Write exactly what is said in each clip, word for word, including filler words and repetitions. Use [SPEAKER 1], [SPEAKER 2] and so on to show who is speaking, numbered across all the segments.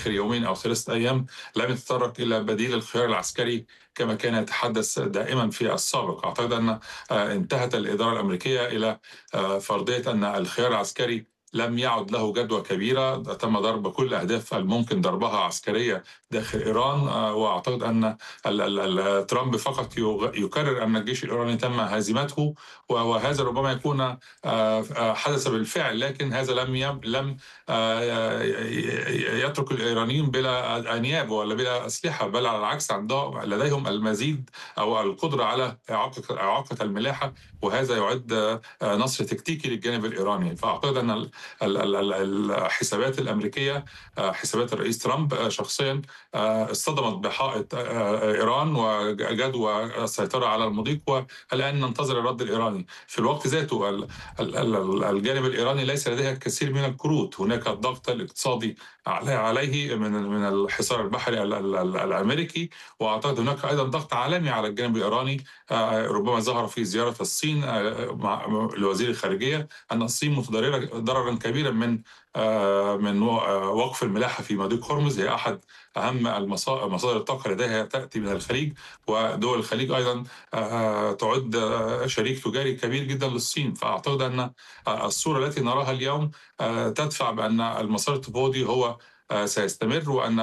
[SPEAKER 1] آخر يومين أو ثلاثة أيام لم يتطرق إلى بديل الخيار العسكري كما كان يتحدث دائما في السابق. أعتقد أن انتهت الإدارة الأمريكية إلى فرضية أن الخيار العسكري لم يعد له جدوى كبيرة، تم ضرب كل الأهداف الممكن ضربها عسكرية داخل إيران. وأعتقد أن ترامب فقط يكرر أن الجيش الإيراني تم هزيمته، وهذا ربما يكون حدث بالفعل، لكن هذا لم لم يترك الإيرانيين بلا أنياب ولا بلا أسلحة، بل على العكس عندهم لديهم المزيد أو القدرة على إعاقة إعاقة الملاحة، وهذا يعد نصر تكتيكي للجانب الإيراني. فأعتقد أن الحسابات الأمريكية، حسابات الرئيس ترامب شخصيا، اصطدمت بحائط إيران وجدوى السيطرة على المضيق، والآن ننتظر الرد الإيراني. في الوقت ذاته الجانب الإيراني ليس لديه الكثير من الكروت، هناك الضغط الاقتصادي عليه من من الحصار البحري الأمريكي، وأعتقد هناك أيضا ضغط عالمي على الجانب الإيراني. ربما ظهر في زيارة الصين لوزير الخارجية أن الصين متضررة ضررا كبيرا من من وقف الملاحة في مضيق هرمز. هي أحد أهم مصادر الطاقة لديها تأتي من الخليج، ودول الخليج أيضا تعد شريك تجاري كبير جدا للصين. فأعتقد أن الصورة التي نراها اليوم تدفع بأن المسار التفاوضي هو سيستمر، وأن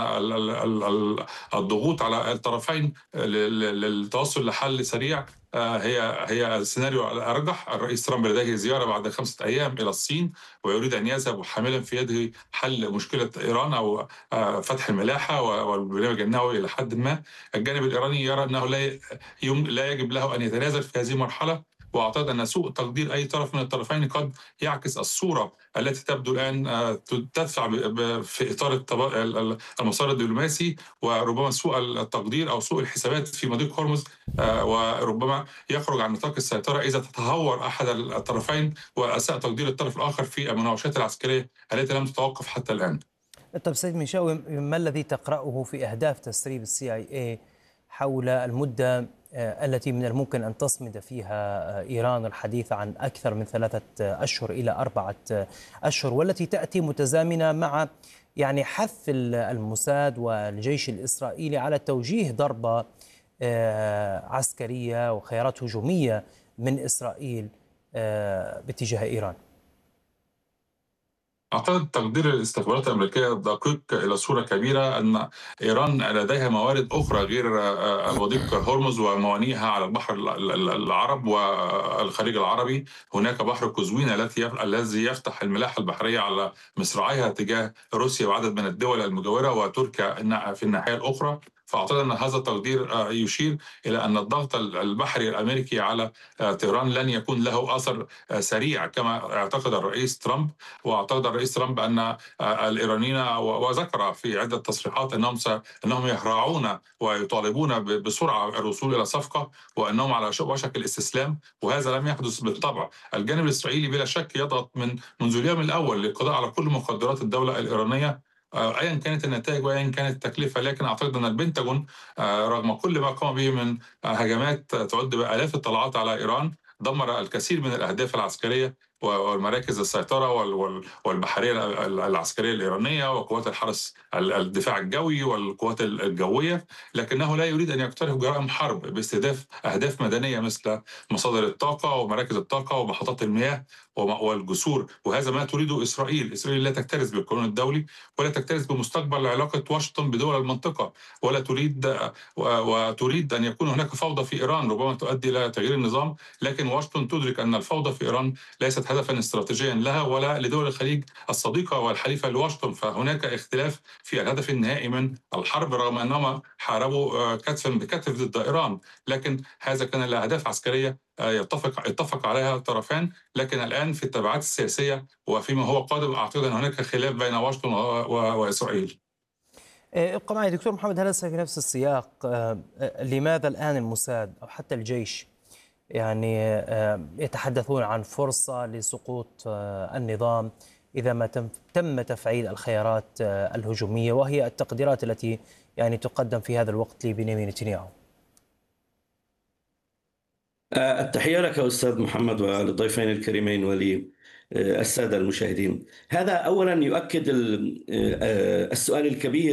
[SPEAKER 1] الضغوط على الطرفين للتوصل لحل سريع هي هي السيناريو الأرجح. الرئيس ترامب لديه زيارة بعد خمسة أيام إلى الصين، ويريد أن يذهب حاملا في يده حل مشكلة إيران أو فتح الملاحة والبرنامج النووي إلى حد ما. الجانب الإيراني يرى أنه لا لا يجب له أن يتنازل في هذه المرحلة، وأعتقد أن سوء تقدير أي طرف من الطرفين قد يعكس الصورة التي تبدو الآن تدفع في إطار المسار الدبلوماسي، وربما سوء التقدير أو سوء الحسابات في مضيق هرمز، وربما يخرج عن نطاق السيطرة إذا تتهور أحد الطرفين وأساء تقدير الطرف الآخر في المناوشات العسكرية التي لم تتوقف حتى الآن.
[SPEAKER 2] طيب سيد منشاوي، ما الذي تقرأه في أهداف تسريب السي آي إيه حول المدة التي من الممكن أن تصمد فيها إيران؟ الحديث عن أكثر من ثلاثة أشهر إلى أربعة أشهر، والتي تأتي متزامنة مع يعني حث الموساد والجيش الإسرائيلي على توجيه ضربة عسكرية وخيارات هجومية من إسرائيل باتجاه إيران.
[SPEAKER 1] أعتقد تقدير الاستخبارات الأمريكية دقيق إلى صورة كبيرة أن إيران لديها موارد أخرى غير مضيق هرمز وموانئها على البحر العرب والخليج العربي. هناك بحر قزوين الذي يفتح الملاحة البحرية على مصراعيها تجاه روسيا وعدد من الدول المجاورة وتركيا في الناحية الأخرى. فأعتقد أن هذا التقدير يشير إلى أن الضغط البحري الأمريكي على طهران لن يكون له أثر سريع كما اعتقد الرئيس ترامب. وأعتقد الرئيس ترامب أن الإيرانيين، وذكر في عدة تصريحات أنهم أنهم يهرعون ويطالبون بسرعة الوصول إلى صفقة، وأنهم على وشك الاستسلام، وهذا لم يحدث بالطبع. الجانب الإسرائيلي بلا شك يضغط من منذ اليوم الأول للقضاء على كل مخدرات الدولة الإيرانية ايا كانت النتائج وايا كانت التكلفه. لكن اعتقد ان البنتاغون رغم كل ما قام به من هجمات تعد بالاف الطلعات على ايران، دمر الكثير من الاهداف العسكريه والمراكز السيطره والبحريه العسكريه الايرانيه وقوات الحرس الدفاع الجوي والقوات الجويه، لكنه لا يريد ان يقترف جرائم حرب باستهداف اهداف مدنيه مثل مصادر الطاقه ومراكز الطاقه ومحطات المياه والجسور. وهذا ما تريده اسرائيل. اسرائيل لا تكترث بالقانون الدولي ولا تكترث بمستقبل علاقه واشنطن بدول المنطقه، ولا تريد وتريد ان يكون هناك فوضى في ايران ربما تؤدي الى تغيير النظام. لكن واشنطن تدرك ان الفوضى في ايران ليست هدفا استراتيجيا لها ولا لدول الخليج الصديقه والحليفه لواشنطن. فهناك اختلاف في الهدف النهائي من الحرب، رغم انهم حاربوا كتفا بكتف ضد ايران، لكن هذا كان لاهداف عسكريه يتفق اتفق عليها الطرفان. لكن الان في التبعات السياسيه وفيما هو قادم اعتقد ان هناك خلاف بين واشنطن واسرائيل.
[SPEAKER 2] ابقى معي دكتور محمد، هل في نفس السياق لماذا الان الموساد او حتى الجيش يعني يتحدثون عن فرصة لسقوط النظام إذا ما تم تفعيل الخيارات الهجومية، وهي التقديرات التي يعني تقدم في هذا الوقت لبنيامين نتنياهو؟
[SPEAKER 3] التحية لك أستاذ محمد وللضيفين الكريمين وللسادة المشاهدين. هذا أولا يؤكد السؤال الكبير